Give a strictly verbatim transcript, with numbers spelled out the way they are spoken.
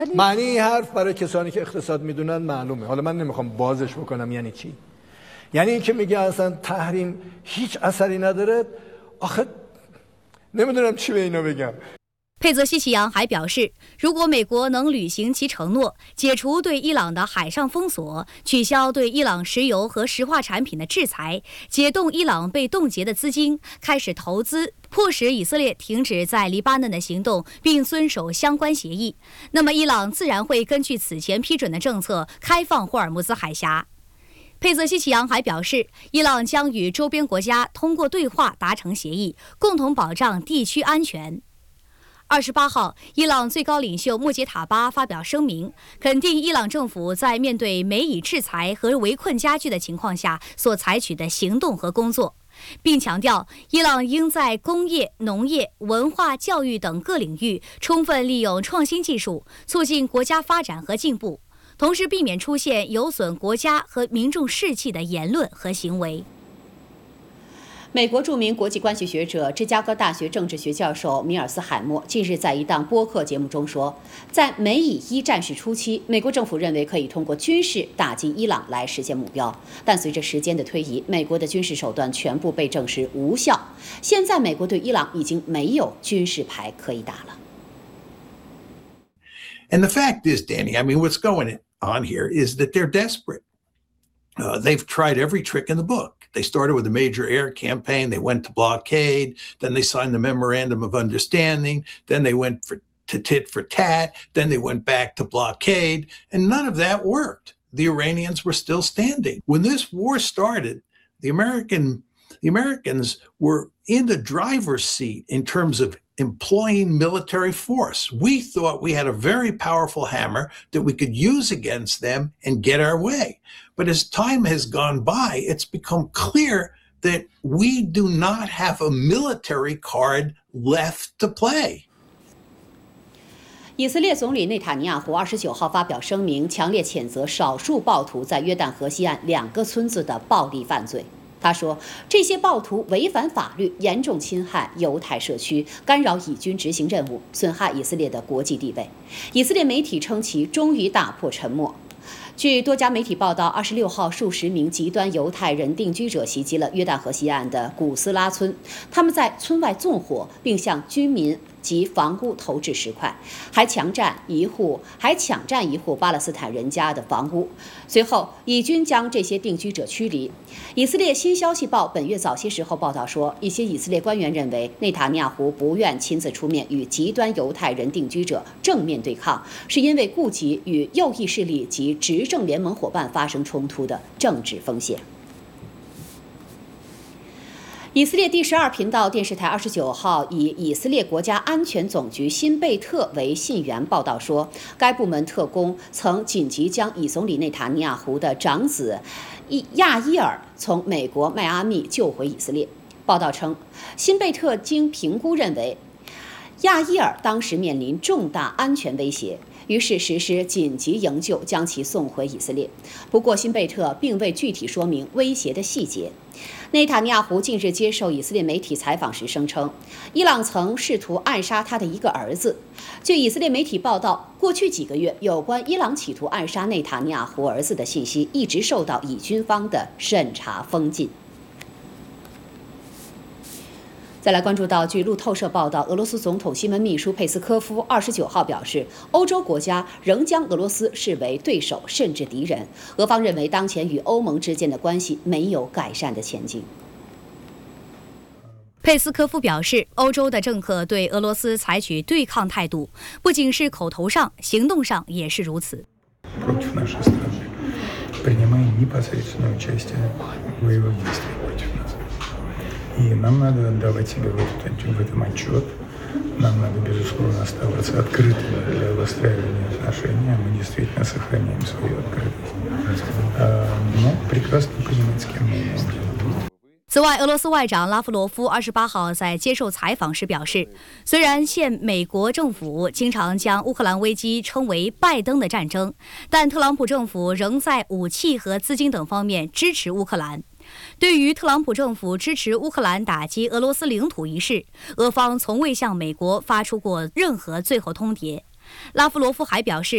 معنی این حرف برای کسانی که اقتصاد میدونن معلومه. حالا من نمیخوام بازش بکنم یعنی چی. یعنی این که میگه اصلا تحریم هیچ اثری نداره. آخه نمیدونم چی به اینو بگم. 佩泽西奇扬还表示，如果美国能履行其承诺，解除对伊朗的海上封锁，取消对伊朗石油和石化产品的制裁，解冻伊朗被冻结的资金，开始投资，迫使以色列停止在黎巴嫩的行动，并遵守相关协议，那么伊朗自然会根据此前批准的政策开放霍尔木兹海峡。佩泽西奇扬还表示，伊朗将与周边国家通过对话达成协议，共同保障地区安全。二十八号，伊朗最高领袖穆杰塔巴发表声明，肯定伊朗政府在面对美以制裁和围困加剧的情况下所采取的行动和工作，并强调伊朗应在工业、农业、文化、教育等各领域充分利用创新技术，促进国家发展和进步，同时避免出现有损国家和民众士气的言论和行为。 美国著名国际关系学者、芝加哥大学政治学教授米尔斯海默近日在一档播客节目中说，在美以伊战事初期，美国政府认为可以通过军事打击伊朗来实现目标，但随着时间的推移，美国的军事手段全部被证实无效。现在，美国对伊朗已经没有军事牌可以打了。 And the fact is, Danny, I mean, what's going on here is that they're desperate. Uh, they've tried every trick in the book. They started with a major air campaign. They went to blockade. Then they signed the Memorandum of Understanding. Then they went for, to tit for tat. Then they went back to blockade. And none of that worked. The Iranians were still standing. When this war started, the American, the Americans were in the driver's seat in terms of employing military force. We thought we had a very powerful hammer that we could use against them and get our way. But as time has gone by, it's become clear that we do not have a military card left to play. 以色列总理内塔尼亚胡二十九号发表声明，强烈谴责少数暴徒在约旦河西岸两个村子的暴力犯罪。他说，这些暴徒违反法律，严重侵害犹太社区，干扰以军执行任务，损害以色列的国际地位。以色列媒体称其终于打破沉默。据多家媒体报道，二十六号数十名极端犹太人定居者袭击了约旦河西岸的古斯拉村，他们在村外纵火，并向居民及房屋投掷石块，还强占一户还抢占一户巴勒斯坦人家的房屋。随后，以军将这些定居者驱离。以色列新消息报本月早些时候报道说，一些以色列官员认为内塔尼亚胡不愿亲自出面与极端犹太人定居者正面对抗，是因为顾及与右翼势力及执政联盟伙伴发生冲突的政治风险。以色列第十二频道电视台二十九号以以色列国家安全总局辛贝特为信源报道说，该部门特工曾紧急将以总理内塔尼亚胡的长子亚伊尔从美国迈阿密救回以色列。报道称，辛贝特经评估认为，亚伊尔当时面临重大安全威胁，于是实施紧急营救，将其送回以色列。不过，辛贝特并未具体说明威胁的细节。内塔尼亚胡近日接受以色列媒体采访时声称，伊朗曾试图暗杀他的一个儿子。据以色列媒体报道，过去几个月有关伊朗企图暗杀内塔尼亚胡儿子的信息一直受到以军方的审查封禁。再来关注到，据路透社报道，俄罗斯总统新闻秘书佩斯科夫二十九号表示，欧洲国家仍将俄罗斯视为对手甚至敌人。俄方认为，当前与欧盟之间的关系没有改善的前景。 佩斯科夫表示，欧洲的政客对俄罗斯采取对抗态度，不仅是口头上，行动上也是如此。 И нам надо отдавать себе в, этот, в этом отчет. Нам надо, безусловно, оставаться открытыми для выстраивания отношений. Мы действительно сохраняем свою открытость. А, но прекрасно понимать, с кем мы имеем дело. 此外，俄罗斯外长拉夫罗夫二十八号在接受采访时表示，虽然现美国政府经常将乌克兰危机称为拜登的战争，但特朗普政府仍在武器和资金等方面支持乌克兰。对于特朗普政府支持乌克兰打击俄罗斯领土一事，俄方从未向美国发出过任何最后通牒。拉夫罗夫还表示，